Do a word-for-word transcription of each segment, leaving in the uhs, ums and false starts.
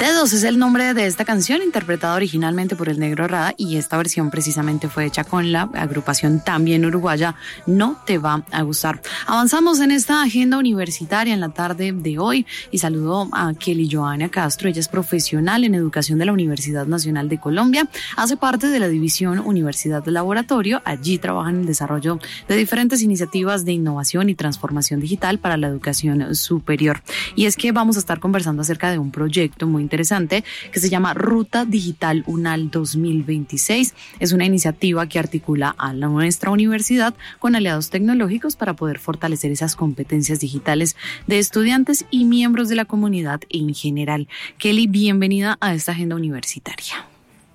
Dedos es el nombre de esta canción, interpretada originalmente por el Negro Rada, y esta versión precisamente fue hecha con la agrupación también uruguaya No Te Va a Gustar. Avanzamos en esta agenda universitaria en la tarde de hoy y saludo a Kelly Joana Castro. Ella es profesional en educación de la Universidad Nacional de Colombia, hace parte de la división Universidad de Laboratorio. Allí trabaja en el desarrollo de diferentes iniciativas de innovación y transformación digital para la educación superior. Y es que vamos a estar conversando acerca de un proyecto muy interesante que se llama Ruta Digital UNAL dos mil veintiséis. Es una iniciativa que articula a la nuestra universidad con aliados tecnológicos para poder fortalecer esas competencias digitales de estudiantes y miembros de la comunidad en general. Kelly, bienvenida a esta agenda universitaria.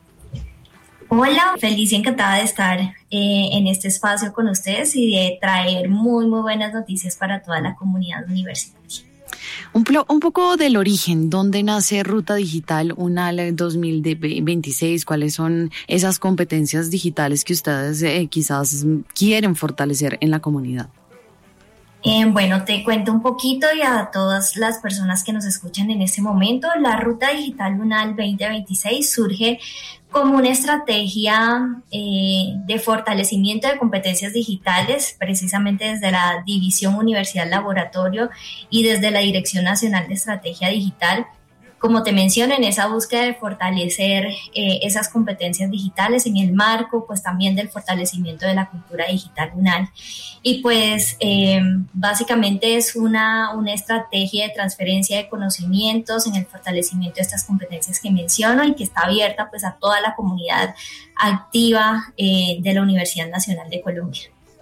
Hola, feliz y encantada de estar eh, en este espacio con ustedes y de traer muy, muy buenas noticias para toda la comunidad universitaria. Un, plo, un poco del origen, ¿dónde nace Ruta Digital UNAL dos mil veintiséis? ¿Cuáles son esas competencias digitales que ustedes eh, quizás quieren fortalecer en la comunidad? Eh, bueno, te cuento un poquito y a todas las personas que nos escuchan en este momento. La Ruta Digital UNAL veinte veintiséis surge como una estrategia eh, de fortalecimiento de competencias digitales, precisamente desde la División Universidad Laboratorio y desde la Dirección Nacional de Estrategia Digital. Como te menciono, en esa búsqueda de fortalecer eh, esas competencias digitales en el marco, pues también del fortalecimiento de la cultura digital UNAL. Y pues eh, básicamente es una, una estrategia de transferencia de conocimientos en el fortalecimiento de estas competencias que menciono y que está abierta pues a toda la comunidad activa eh, de la Universidad Nacional de Colombia.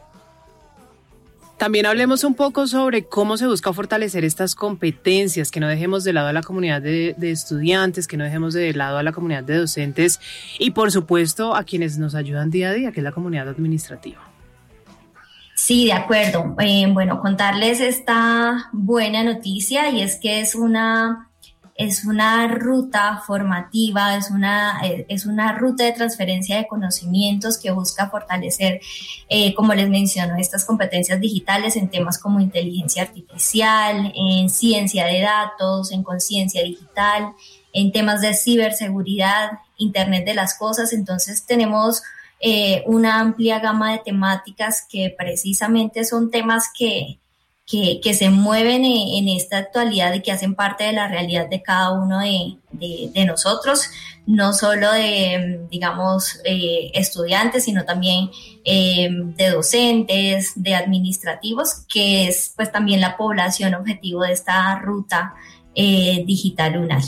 También hablemos un poco sobre cómo se busca fortalecer estas competencias, que no dejemos de lado a la comunidad de, de estudiantes, que no dejemos de lado a la comunidad de docentes y, por supuesto, a quienes nos ayudan día a día, que es la comunidad administrativa. Sí, de acuerdo. Eh, bueno, contarles esta buena noticia y es que es una... Es una ruta formativa, es una, es una ruta de transferencia de conocimientos que busca fortalecer, eh, como les menciono, estas competencias digitales en temas como inteligencia artificial, en ciencia de datos, en conciencia digital, en temas de ciberseguridad, Internet de las cosas. Entonces tenemos eh, una amplia gama de temáticas que precisamente son temas que Que, que se mueven en, en esta actualidad y que hacen parte de la realidad de cada uno de, de, de nosotros, no solo de, digamos, eh, estudiantes, sino también eh, de docentes, de administrativos, que es pues también la población objetivo de esta ruta eh, digital UNAL.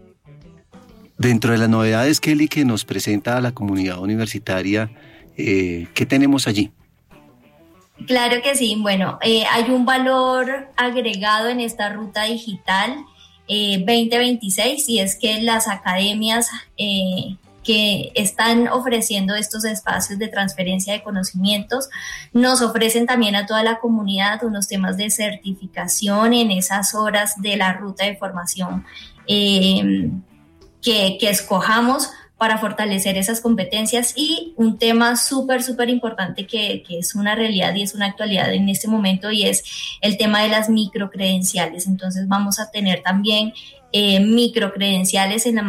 Dentro de las novedades, Kelly, que nos presenta a la comunidad universitaria, eh, ¿qué tenemos allí? Claro que sí. Bueno, eh, hay un valor agregado en esta ruta digital eh, veinte veintiséis y es que las academias eh, que están ofreciendo estos espacios de transferencia de conocimientos nos ofrecen también a toda la comunidad unos temas de certificación en esas horas de la ruta de formación eh, que, que escojamos para fortalecer esas competencias. Y un tema súper, súper importante que, que es una realidad y es una actualidad en este momento y es el tema de las microcredenciales. Entonces vamos a tener también eh, microcredenciales en la